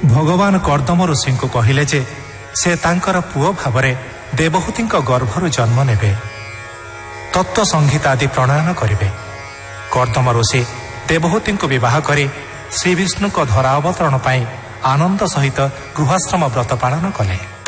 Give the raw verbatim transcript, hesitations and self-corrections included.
ଭଗବାନ କର୍ଦ୍ଦମ ଋଷିଙ୍କୁ କହିଲେ ଯେ ସେ ତାଙ୍କର ପୁଅ ଭାବରେ ଦେବହୂତିଙ୍କ ଗର୍ଭରୁ ଜନ୍ମ ନେବେ, ତତ୍ତ୍ୱ ସଂହିତା ଆଦି ପ୍ରଣୟନ କରିବେ। କର୍ଦ୍ଦମ ଋଷି ଦେବହୂତିଙ୍କୁ ବିବାହ କରି ଶ୍ରୀବିଷ୍ଣୁଙ୍କ ଧରା ଅବତରଣ ପାଇଁ ଆନନ୍ଦ ସହିତ ଗୃହାଶ୍ରମ ବ୍ରତ ପାଳନ କଲେ।